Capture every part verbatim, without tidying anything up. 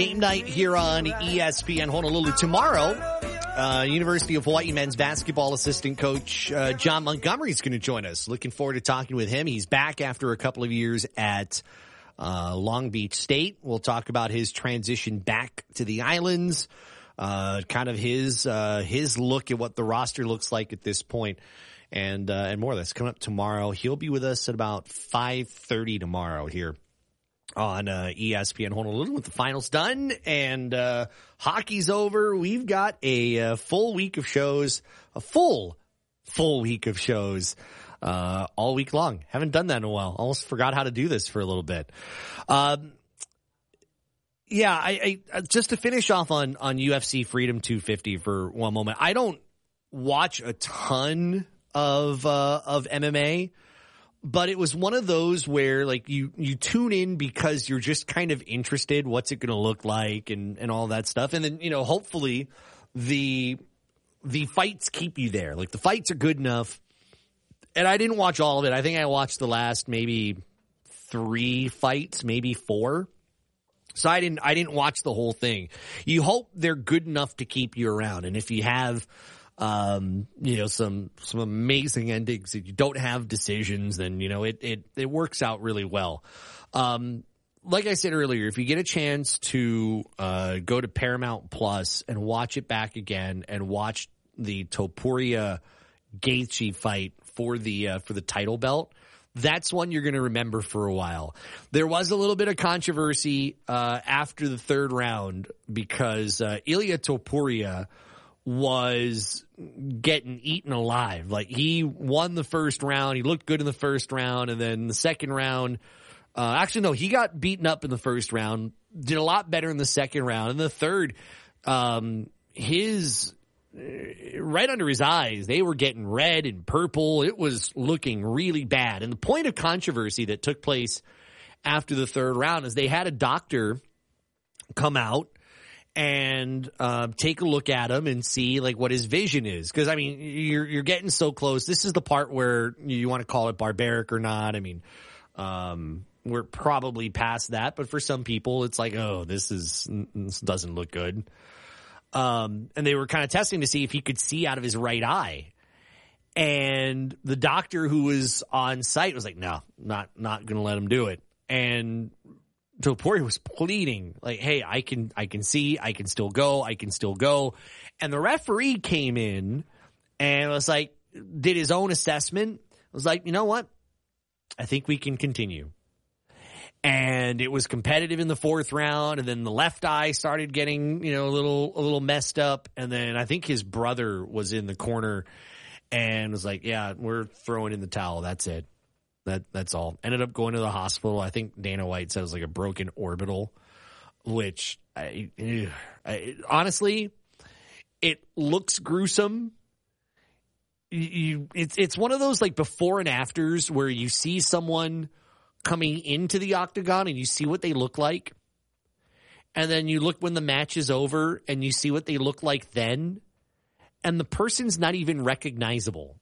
Game night here on E S P N Honolulu. Tomorrow, uh, University of Hawaii men's basketball assistant coach uh, John Montgomery is going to join us. Looking forward to talking with him. He's back after a couple of years at uh, Long Beach State. We'll talk about his transition back to the islands, uh, kind of his uh, his look at what the roster looks like at this point, and uh, and more. That's coming up tomorrow. He'll be with us at about five thirty tomorrow here on uh, E S P N Honolulu with the finals done and uh, hockey's over. We've got a, a full week of shows, a full, full week of shows uh, all week long. Haven't done that in a while. Almost forgot how to do this for a little bit. Um, yeah, I, I just to finish off on, on U F C Freedom two fifty for one moment. I don't watch a ton of uh, of M M A. But it was one of those where, like, you, you tune in because you're just kind of interested. What's it going to look like and, and all that stuff. And then, you know, hopefully the, the fights keep you there. Like, the fights are good enough. And I didn't watch all of it. I think I watched the last maybe three fights, maybe four. So I didn't, I didn't watch the whole thing. You hope they're good enough to keep you around. And if you have, Um, you know, some, some amazing endings. If you don't have decisions, then, you know, it, it, it works out really well. Um, like I said earlier, if you get a chance to, uh, go to Paramount Plus and watch it back again and watch the Topuria Gaethje fight for the, uh, for the title belt, that's one you're going to remember for a while. There was a little bit of controversy, uh, after the third round because, uh, Ilia Topuria was getting eaten alive. Like, he won the first round. He looked good in the first round. And then the second round, uh, actually, no, he got beaten up in the first round, did a lot better in the second round. In the third, um, his, uh, right under his eyes, they were getting red and purple. It was looking really bad. And the point of controversy that took place after the third round is they had a doctor come out and uh, take a look at him and see, like, what his vision is. Because, I mean, you're you're getting so close. This is the part where you want to call it barbaric or not. I mean, um, we're probably past that. But for some people, it's like, oh, this is this doesn't look good. Um, and they were kind of testing to see if he could see out of his right eye. And the doctor who was on site was like, no, not not going to let him do it. And Topuria was pleading, like, hey, I can, I can see, I can still go, I can still go. And the referee came in and was like, did his own assessment. Was like, you know what? I think we can continue. And it was competitive in the fourth round. And then the left eye started getting, you know, a little, a little messed up. And then I think his brother was in the corner and was like, yeah, we're throwing in the towel. That's it. That that's all. Ended up going to the hospital. I think Dana White said it was like a broken orbital, which I, I, honestly, it looks gruesome. You, you, it's it's one of those, like, before and afters where you see someone coming into the octagon and you see what they look like, and then you look when the match is over and you see what they look like then, and the person's not even recognizable.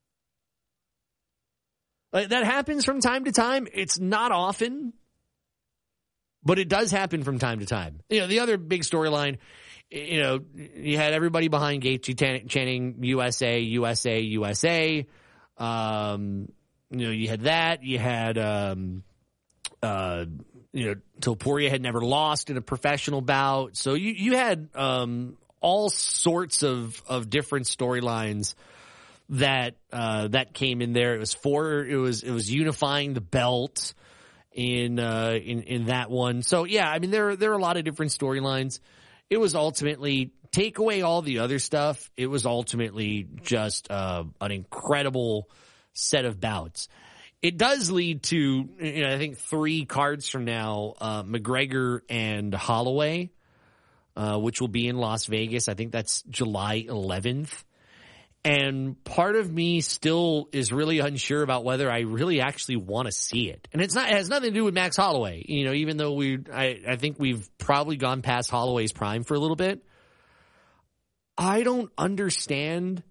Like, that happens from time to time. It's not often, but it does happen from time to time. You know, the other big storyline, you know, you had everybody behind Gaethje chanting U S A, U S A, U S A. Um, you know, you had that. You had, um, uh, you know, Topuria had never lost in a professional bout. So you, you had, um, all sorts of, of different storylines that, uh, that came in there. It was for, it was, it was unifying the belt in, uh, in, in that one. So yeah, I mean, there, there are a lot of different storylines. It was ultimately, take away all the other stuff, it was ultimately just, uh, an incredible set of bouts. It does lead to, you know, I think three cards from now, uh, McGregor and Holloway, uh, which will be in Las Vegas. I think that's July eleventh. And part of me still is really unsure about whether I really actually want to see it. And it's not, it has nothing to do with Max Holloway. You know, even though we, I, I think we've probably gone past Holloway's prime for a little bit. I don't understand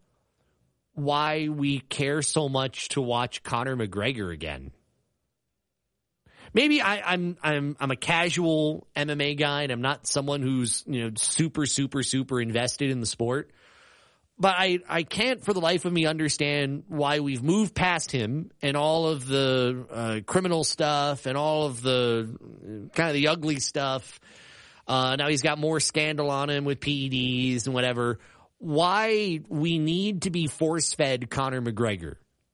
why we care so much to watch Conor McGregor again. maybe I, I'm I'm I'm a casual M M A guy, and I'm not someone who's, you know, super super super invested in the sport. But I, I can't for the life of me understand why we've moved past him and all of the uh, criminal stuff and all of the kind of the ugly stuff. Uh, now he's got more scandal on him with P E Ds and whatever. Why we need to be force-fed Conor McGregor.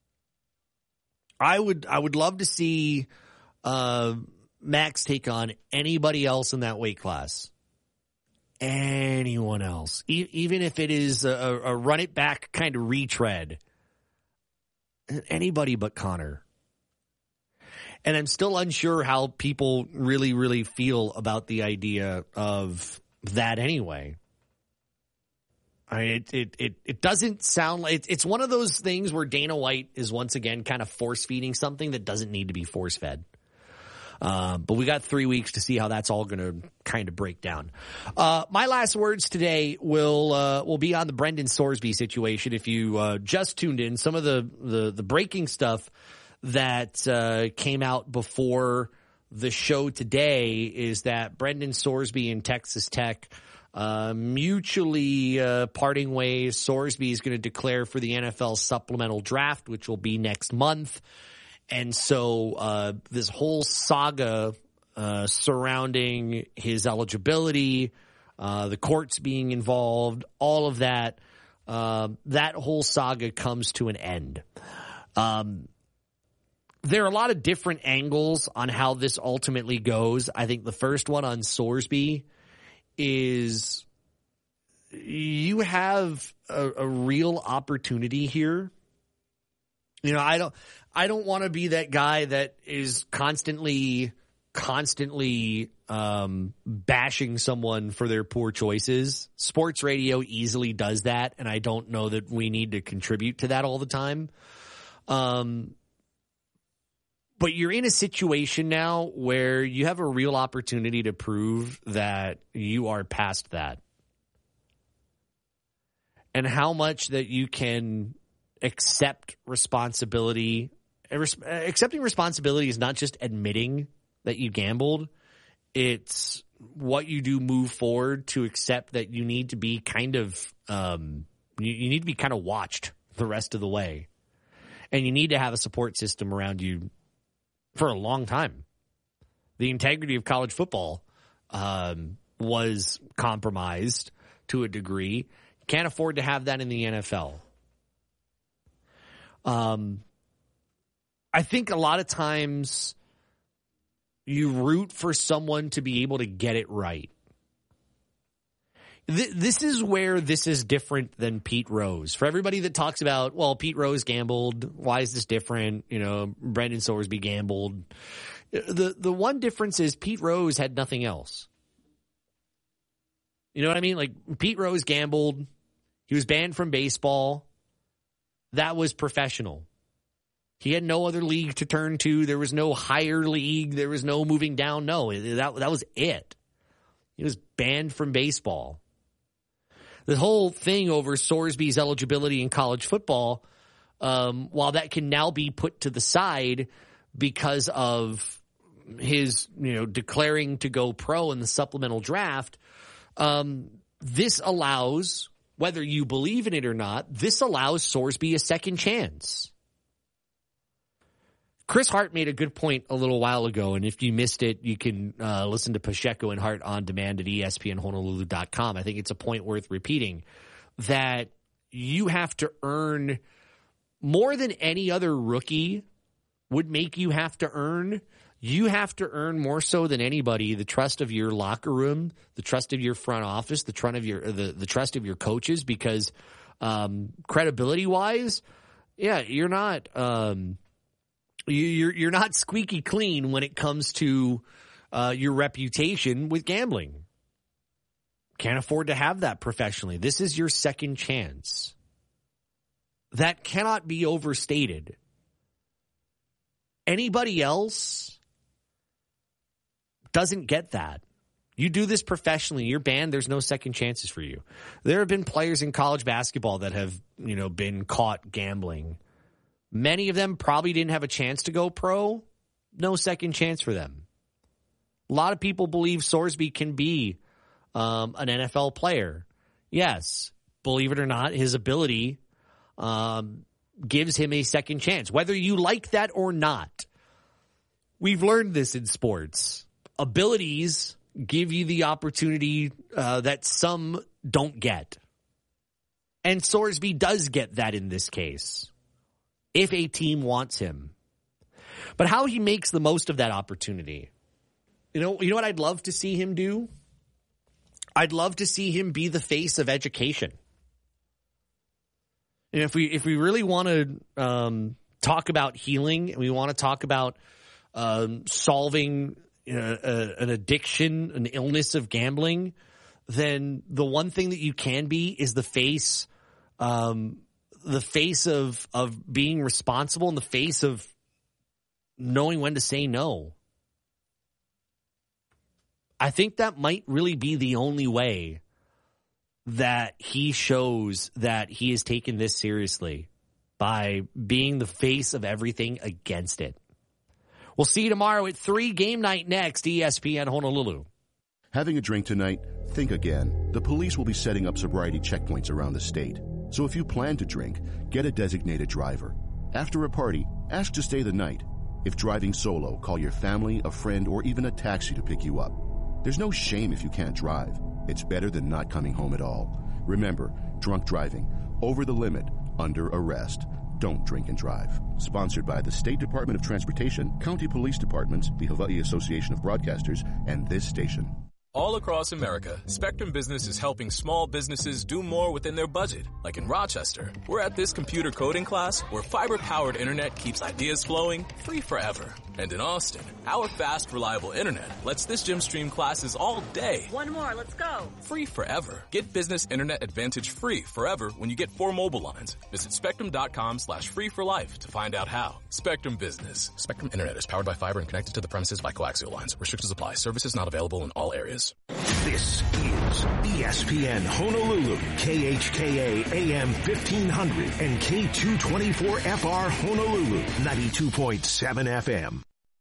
I would I would love to see uh, Max take on anybody else in that weight class. Anyone else, e- even if it is a, a run it back kind of retread, anybody but Conor. And I'm still unsure how people really, really feel about the idea of that anyway. I mean, it, it, it, it doesn't sound like it, it's one of those things where Dana White is once again kind of force feeding something that doesn't need to be force fed. Uh, but we got three weeks to see how that's all going to kind of break down. Uh, my last words today will uh, will be on the Brendan Sorsby situation. If you uh, just tuned in, some of the the, the breaking stuff that uh, came out before the show today is that Brendan Sorsby and Texas Tech uh, mutually uh, parting ways. Sorsby is going to declare for the N F L supplemental draft, which will be next month. And so uh this whole saga uh surrounding his eligibility, uh the courts being involved, all of that, uh, that whole saga comes to an end. Um There are a lot of different angles on how this ultimately goes. I think the first one on Sorsby is you have a, a real opportunity here. You know, I don't, I don't want to be that guy that is constantly, constantly, um, bashing someone for their poor choices. Sports radio easily does that, and I don't know that we need to contribute to that all the time. Um, but you're in a situation now where you have a real opportunity to prove that you are past that. And how much that you can accept responsibility. Accepting responsibility is not just admitting that you gambled. It's what you do move forward to accept that you need to be kind of, um, you, you need to be kind of watched the rest of the way. And you need to have a support system around you for a long time. The integrity of college football um, was compromised to a degree. Can't afford to have that in the N F L. Um, I think a lot of times you root for someone to be able to get it right. Th- this is where this is different than Pete Rose. For everybody that talks about, well, Pete Rose gambled, why is this different? You know, Brendan Sorsby gambled. The the one difference is Pete Rose had nothing else. You know what I mean? Like, Pete Rose gambled. He was banned from baseball. That was professional. He had no other league to turn to. There was no higher league. There was no moving down. No, that, that was it. He was banned from baseball. The whole thing over Sorsby's eligibility in college football, um, while that can now be put to the side because of his, you know, declaring to go pro in the supplemental draft, um, this allows, whether you believe in it or not, this allows Sorsby a second chance. Chris Hart made a good point a little while ago, and if you missed it, you can uh, listen to Pacheco and Hart on demand at E S P N Honolulu dot com. I think it's a point worth repeating, that you have to earn more than any other rookie would make you have to earn. You have to earn more so than anybody the trust of your locker room, the trust of your front office, the trust of your the, the trust of your coaches, because um, credibility wise, yeah, you're not. Um, You're you're not squeaky clean when it comes to uh, your reputation with gambling. Can't afford to have that professionally. This is your second chance. That cannot be overstated. Anybody else doesn't get that. You do this professionally, you're banned, there's no second chances for you. There have been players in college basketball that have, you know, been caught gambling. Many of them probably didn't have a chance to go pro no second chance for them. A lot of people believe Sorsby can be um, an N F L player. Yes, believe it or not, his ability um, gives him a second chance, whether you like that or not. We've learned this in sports. Abilities give you the opportunity uh, that some don't get. And Sorsby does get that in this case, if a team wants him. But how he makes the most of that opportunity, you know, you know what I'd love to see him do? I'd love to see him be the face of education. And if we if we really want to um, talk about healing, and we want to talk about um, solving you know, a, an addiction, an illness of gambling, then the one thing that you can be is the face, um, the face of of being responsible, and the face of knowing when to say no. I think that might really be the only way that he shows that he has taken this seriously, by being the face of everything against it. We'll see you tomorrow at three, game night next, E S P N Honolulu. Having a drink tonight? Think again. The police will be setting up sobriety checkpoints around the state. So if you plan to drink, get a designated driver. After a party, ask to stay the night. If driving solo, call your family, a friend, or even a taxi to pick you up. There's no shame if you can't drive. It's better than not coming home at all. Remember, drunk driving, over the limit, under arrest. Don't drink and drive. Sponsored by the State Department of Transportation, County Police Departments, the Hawaii Association of Broadcasters, and this station. All across America, Spectrum Business is helping small businesses do more within their budget. Like in Rochester, we're at this computer coding class where fiber-powered internet keeps ideas flowing free forever. And in Austin, our fast, reliable internet lets this gym stream classes all day. One more, let's go. Free forever. Get business internet advantage free forever when you get four mobile lines. Visit spectrum.com slash free for life to find out how. Spectrum Business. Spectrum Internet is powered by fiber and connected to the premises by coaxial lines. Restrictions apply. Services not available in all areas. This is E S P N Honolulu, K H K A A M fifteen hundred and K two twenty-four F R Honolulu, ninety-two point seven F M.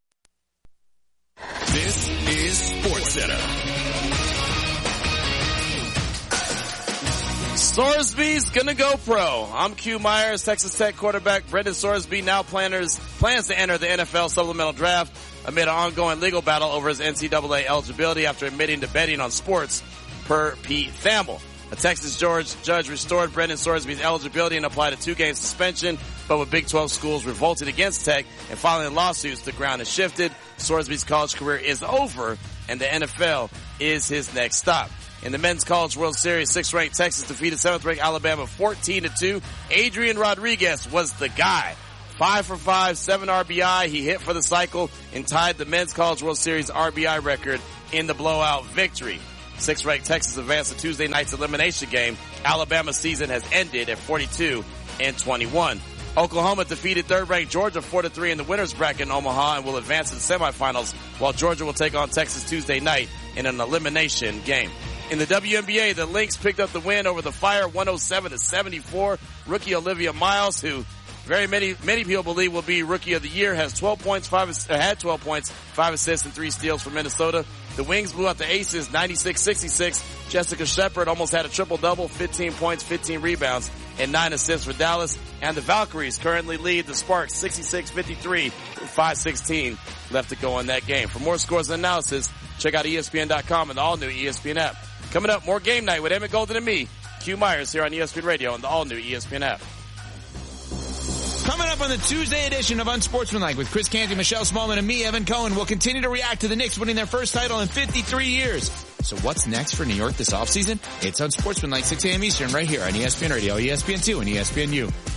This is SportsCenter. Sorsby's gonna go pro. I'm Q Myers, Texas Tech quarterback Brendan Sorsby now planners, plans to enter the N F L supplemental draft amid an ongoing legal battle over his N C double A eligibility after admitting to betting on sports, per Pete Thamel. A Texas George judge restored Brendan Sorsby's eligibility and applied a two-game suspension, but with Big twelve schools revolted against Tech and filing lawsuits, the ground has shifted. Sorsby's college career is over, and the N F L is his next stop. In the Men's College World Series, sixth-ranked Texas defeated seventh-ranked Alabama fourteen to two. Adrian Rodriguez was the guy. Five for five, seven R B I. He hit for the cycle and tied the Men's College World Series R B I record in the blowout victory. Sixth-ranked Texas advanced to Tuesday night's elimination game. Alabama's season has ended at forty-two and twenty-one. Oklahoma defeated third-ranked Georgia four to three in the winner's bracket in Omaha and will advance to the semifinals, while Georgia will take on Texas Tuesday night in an elimination game. In the W N B A, the Lynx picked up the win over the Fire one oh seven to seventy-four. Rookie Olivia Miles, who very many many people believe will be Rookie of the Year, has twelve points, five had twelve points, five assists, and three steals for Minnesota. The Wings blew out the Aces ninety-six sixty-six. Jessica Shepard almost had a triple-double, fifteen points, fifteen rebounds, and nine assists for Dallas. And the Valkyries currently lead the Sparks sixty-six fifty-three with five sixteen left to go in that game. For more scores and analysis, check out E S P N dot com and the all-new E S P N app. Coming up, more Game Night with Emmett Golden and me, Q Myers, here on E S P N Radio and the all-new E S P N app. Coming up on the Tuesday edition of Unsportsmanlike with Chris Canty, Michelle Smallman, and me, Evan Cohen, we'll continue to react to the Knicks winning their first title in fifty-three years. So what's next for New York this offseason? It's Unsportsmanlike, six a.m. Eastern, right here on E S P N Radio, E S P N two, and E S P N U.